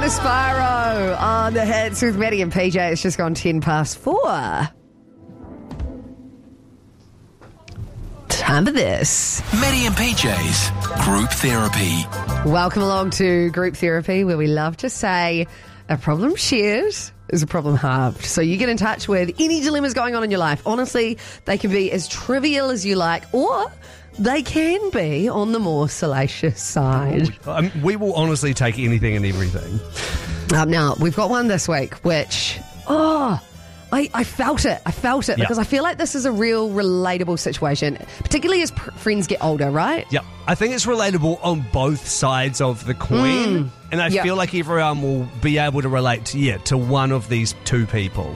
Sparrow on the hits with Maddie and PJ. It's just gone 4:10. Time for this. Maddie and PJ's Group Therapy. Welcome along to Group Therapy, where we love to say a problem shared is a problem halved. So you get in touch with any dilemmas going on in your life. Honestly, they can be as trivial as you like, or they can be on the more salacious side. We will honestly take anything and everything. Now, we've got one this week, which, I felt it. Because I feel like this is a real relatable situation, particularly as friends get older, right? Yeah, I think it's relatable on both sides of the coin. And I feel like everyone will be able to relate to one of these two people.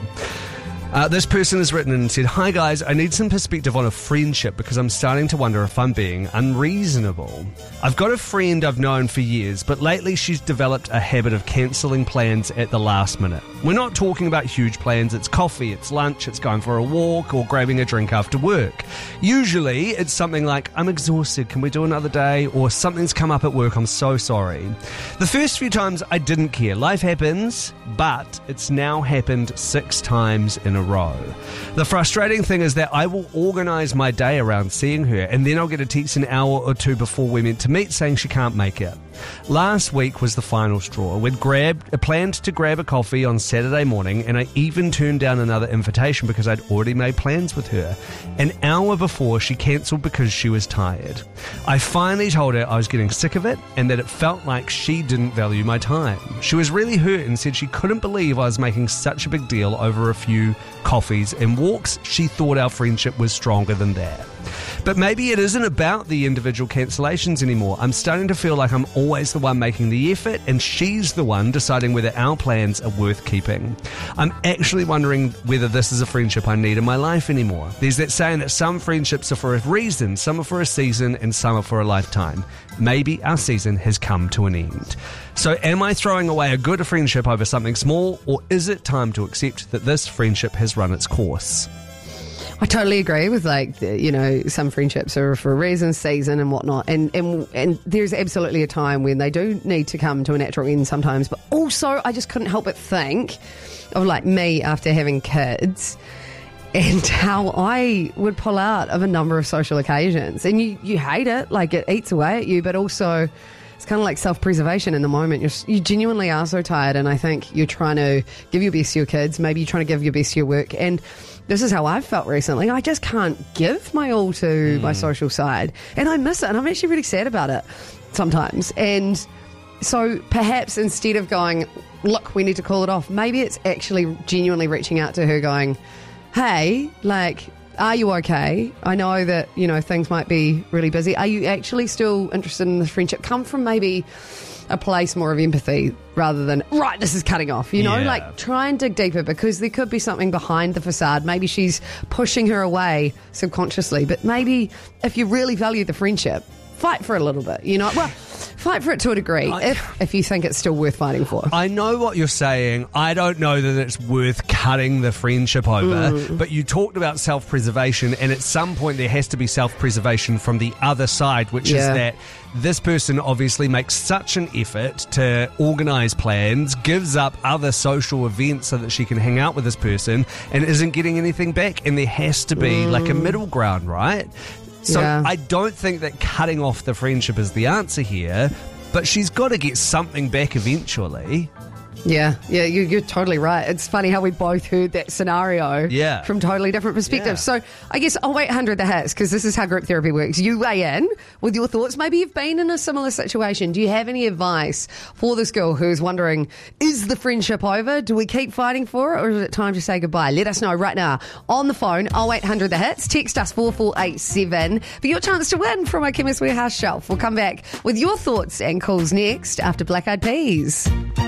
This person has written and said, "Hi guys, I need some perspective on a friendship because I'm starting to wonder if I'm being unreasonable. I've got a friend I've known for years, but lately she's developed a habit of cancelling plans at the last minute. We're not talking about huge plans. It's coffee, it's lunch, it's going for a walk or grabbing a drink after work. Usually it's something like, I'm exhausted, can we do another day? Or something's come up at work, I'm so sorry. The first few times I didn't care. Life happens, but it's now happened 6 times in a row. The frustrating thing is that I will organise my day around seeing her, and then I'll get a text an hour or two before we're meant to meet saying she can't make it. Last week was the final straw. We'd planned to grab a coffee on Saturday morning, and I even turned down another invitation because I'd already made plans with her. An hour before, she cancelled because she was tired. I finally told her I was getting sick of it and that it felt like she didn't value my time. She was really hurt and said she couldn't believe I was making such a big deal over a few coffees and walks. She thought our friendship was stronger than that. But maybe it isn't about the individual cancellations anymore. I'm starting to feel like I'm always the one making the effort and she's the one deciding whether our plans are worth keeping. I'm actually wondering whether this is a friendship I need in my life anymore. There's that saying that some friendships are for a reason, some are for a season, and some are for a lifetime. Maybe our season has come to an end. So am I throwing away a good friendship over something small, or is it time to accept that this friendship has run its course?" I totally agree with, some friendships are for a reason, season and whatnot. And there's absolutely a time when they do need to come to a natural end sometimes. But also, I just couldn't help but think of, me after having kids and how I would pull out of a number of social occasions. And you hate it, it eats away at you, but also it's kind of like self-preservation in the moment. You genuinely are so tired, and I think you're trying to give your best to your kids. Maybe you're trying to give your best to your work. And this is how I've felt recently. I just can't give my all to my social side. And I miss it. And I'm actually really sad about it sometimes. And so perhaps instead of going, look, we need to call it off, maybe it's actually genuinely reaching out to her going, hey, are you okay? I know that, things might be really busy. Are you actually still interested in this friendship? Come from maybe a place more of empathy rather than, right, this is cutting off, try and dig deeper, because there could be something behind the facade. Maybe she's pushing her away subconsciously, but maybe if you really value the friendship, fight for it a little bit, fight for it to a degree if you think it's still worth fighting for. I know what you're saying. I don't know that it's worth cutting the friendship over, but you talked about self-preservation, and at some point there has to be self-preservation from the other side, which is that this person obviously makes such an effort to organise plans, gives up other social events so that she can hang out with this person, and isn't getting anything back, and there has to be a middle ground, right? So I don't think that cutting off the friendship is the answer here, but she's got to get something back eventually. Yeah, you're totally right. It's funny how we both heard that scenario from totally different perspectives. Yeah. So I guess 0800 the hits, because this is how group therapy works. You weigh in with your thoughts. Maybe you've been in a similar situation. Do you have any advice for this girl who's wondering, is the friendship over? Do we keep fighting for it, or is it time to say goodbye? Let us know right now on the phone, 0800 the hits. Text us 4487 for your chance to win from our Chemist Warehouse shelf. We'll come back with your thoughts and calls next after Black Eyed Peas.